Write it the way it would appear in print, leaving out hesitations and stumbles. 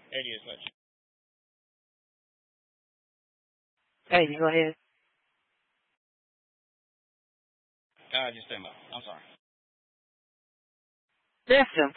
It is such. Hey, you go ahead. Just stand by. I'm sorry. That's simple.